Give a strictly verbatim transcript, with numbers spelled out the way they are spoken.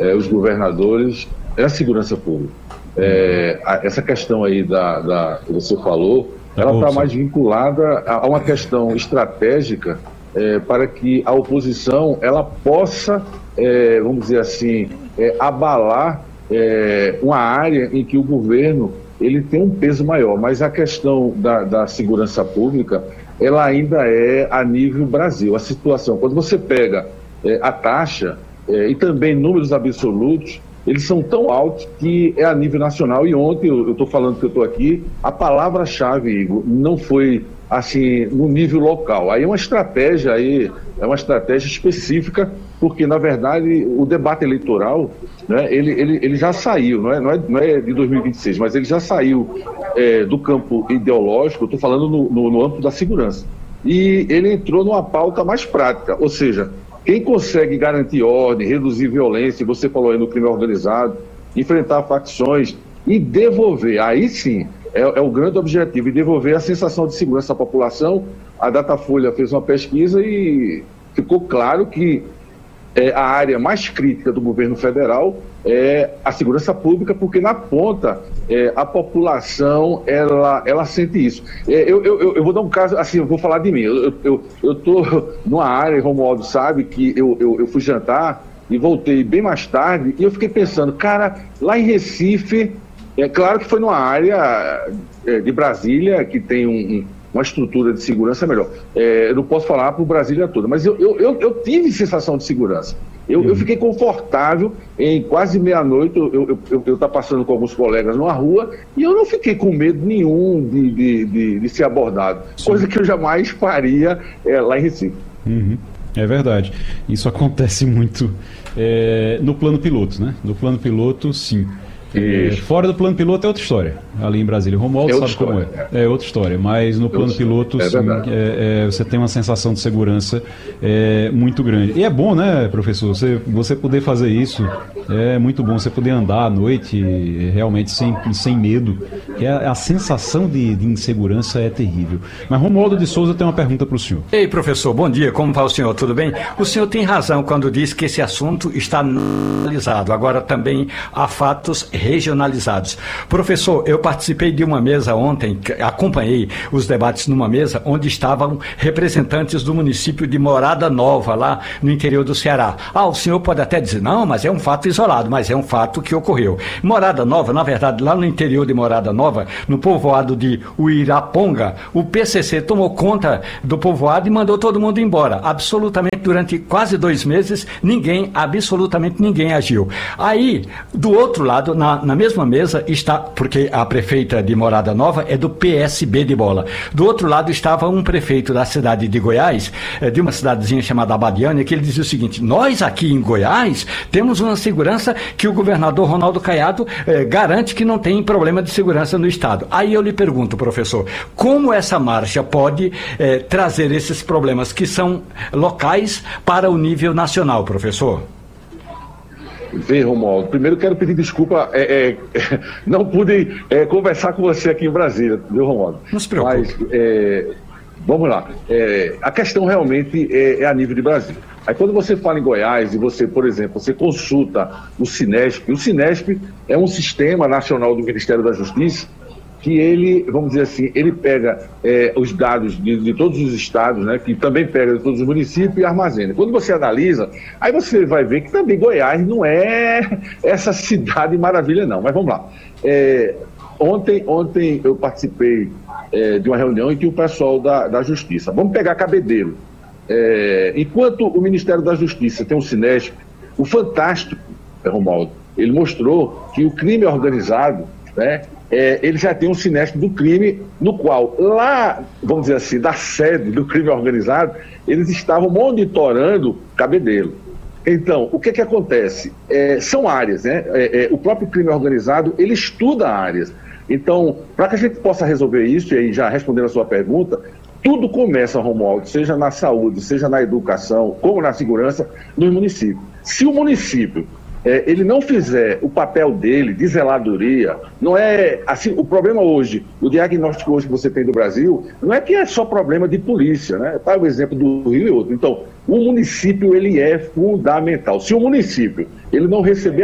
é, os governadores é a segurança pública. É, a, essa questão aí da, da que você falou, ela está mais vinculada a, a uma questão estratégica é, para que a oposição ela possa, é, vamos dizer assim, é, abalar é, uma área em que o governo ele tem um peso maior, mas a questão da, da segurança pública ela ainda é a nível Brasil. A situação, quando você pega é, a taxa é, e também números absolutos, eles são tão altos que é a nível nacional. E ontem, eu estou falando que eu estou aqui, a palavra-chave, Igor, não foi assim no nível local. Aí é uma estratégia, aí, é uma estratégia específica, porque na verdade o debate eleitoral, né, ele, ele, ele já saiu, não é, não, é, não é de dois mil e vinte e seis, mas ele já saiu é, do campo ideológico, eu estou falando no, no, no âmbito da segurança. E ele entrou numa pauta mais prática, ou seja, quem consegue garantir ordem, reduzir violência, você falou aí no crime organizado, enfrentar facções e devolver, aí sim, é, é o grande objetivo, e devolver a sensação de segurança à população. A Datafolha fez uma pesquisa e ficou claro que é, a área mais crítica do governo federal é a segurança pública, porque na ponta é, a população ela, ela sente isso. É, eu, eu, eu vou dar um caso, assim, eu vou falar de mim. Eu estou numa área, Romualdo sabe, que eu, eu, eu fui jantar e voltei bem mais tarde, e eu fiquei pensando, cara, lá em Recife, é claro que foi numa área é, de Brasília que tem um, um uma estrutura de segurança melhor. É, eu não posso falar para o Brasília toda, mas eu, eu, eu, eu tive sensação de segurança. Eu, uhum. eu fiquei confortável em quase meia-noite, eu estou eu, eu, eu tá passando com alguns colegas numa rua, e eu não fiquei com medo nenhum de, de, de, de ser abordado. Sim. Coisa que eu jamais faria é, lá em Recife. Uhum. É verdade. Isso acontece muito é, no plano piloto, né? No plano piloto, sim. É, fora do plano piloto é outra história, ali em Brasília. O Romualdo é sabe história. como é. É outra história, mas no plano piloto é sim, é, é, você tem uma sensação de segurança é, muito grande. E é bom, né, professor, você, você poder fazer isso, é muito bom, você poder andar à noite realmente sem, sem medo, que a, a sensação de, de insegurança é terrível. Mas Romualdo de Souza tem uma pergunta para o senhor. Ei, professor, bom dia, como vai o senhor, tudo bem? O senhor tem razão quando diz que esse assunto está analisado, agora também há fatos regionalizados. Professor, eu participei de uma mesa ontem, acompanhei os debates numa mesa onde estavam representantes do município de Morada Nova, lá no interior do Ceará. Ah, o senhor pode até dizer, não, mas é um fato isolado, mas é um fato que ocorreu. Morada Nova, na verdade, lá no interior de Morada Nova, no povoado de Uiraponga, o P C C tomou conta do povoado e mandou todo mundo embora. Absolutamente, durante quase dois meses, ninguém, absolutamente ninguém agiu. Aí, do outro lado, na Na mesma mesa está, porque a prefeita de Morada Nova é do P S B de Bola. Do outro lado estava um prefeito da cidade de Goiás, de uma cidadezinha chamada Abadiânia, que ele dizia o seguinte: nós aqui em Goiás temos uma segurança que o governador Ronaldo Caiado eh, garante que não tem problema de segurança no estado. Aí eu lhe pergunto, professor, como essa marcha pode eh, trazer esses problemas que são locais para o nível nacional, professor? Vê, Romualdo, primeiro quero pedir desculpa, é, é, não pude é, conversar com você aqui em Brasília, viu, Romualdo? Não se preocupe. Mas, é, vamos lá, é, a questão realmente é, é a nível de Brasil. Aí quando você fala em Goiás e você, por exemplo, você consulta o Cinesp, o Cinesp é um sistema nacional do Ministério da Justiça, que ele, vamos dizer assim, ele pega é, os dados de, de todos os estados, né, que também pega de todos os municípios e armazena. Quando você analisa, aí você vai ver que também Goiás não é essa cidade maravilha, não. Mas vamos lá. É, ontem, ontem eu participei é, de uma reunião em que o pessoal da, da Justiça, vamos pegar Cabedelo. É, enquanto o Ministério da Justiça tem o Cinesp, o Fantástico, é, Romualdo, ele mostrou que o crime organizado, né, É, ele já tem um Cinesp do crime, no qual, lá, vamos dizer assim, da sede do crime organizado, eles estavam monitorando Cabedelo. Então, o que que acontece? É, são áreas, né? É, é, o próprio crime organizado, ele estuda áreas. Então, para que a gente possa resolver isso, e aí já respondendo a sua pergunta, tudo começa, Romualdo, seja na saúde, seja na educação, como na segurança, no município. Se o município é, ele não fizer o papel dele de zeladoria, não é assim. O problema hoje, o diagnóstico hoje que você tem do Brasil, não é que é só problema de polícia, né? Tá o exemplo do Rio e outro. Então, o município ele é fundamental. Se o município ele não receber